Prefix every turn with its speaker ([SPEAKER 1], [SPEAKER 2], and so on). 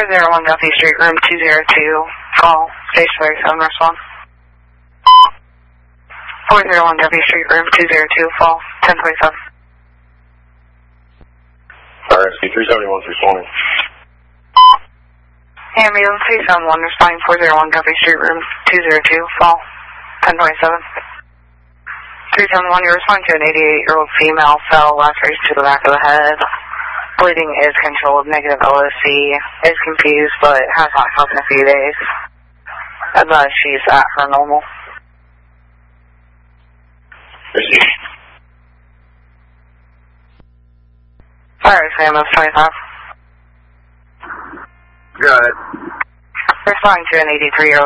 [SPEAKER 1] 401 Duffy Street, room 202, call, station 37, respond. 401 Duffy Street, room 202, fall, 1027.
[SPEAKER 2] RSC 371, responding.
[SPEAKER 1] Ambulance 371, responding 401 Duffy Street, room 202, fall, 1027. 371, you're responding to an 88-year-old female, fell, laceration to the back of the head. Bleeding is controlled, negative OSC, is confused, but has not helped in a few days. But she's at her normal. Fire exam of 25.
[SPEAKER 2] Got it.
[SPEAKER 1] Responding to an 83-year-old